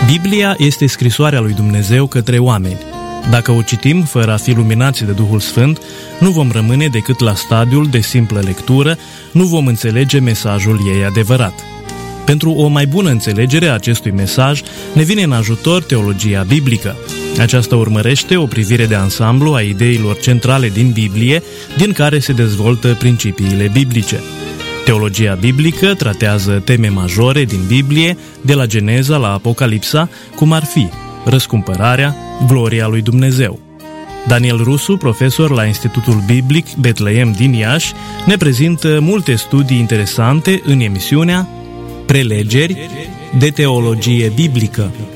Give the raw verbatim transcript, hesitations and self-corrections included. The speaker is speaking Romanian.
Biblia este scrisoarea lui Dumnezeu către oameni. Dacă o citim fără a fi luminați de Duhul Sfânt, nu vom rămâne decât la stadiul de simplă lectură, nu vom înțelege mesajul ei adevărat. Pentru o mai bună înțelegere a acestui mesaj, ne vine în ajutor teologia biblică. Aceasta urmărește o privire de ansamblu a ideilor centrale din Biblie, din care se dezvoltă principiile biblice. Teologia biblică tratează teme majore din Biblie, de la Geneza la Apocalipsa, cum ar fi răscumpărarea, gloria lui Dumnezeu. Daniel Rusu, profesor la Institutul Biblic Betleem din Iași, ne prezintă multe studii interesante în emisiunea Prelegeri de teologie biblică.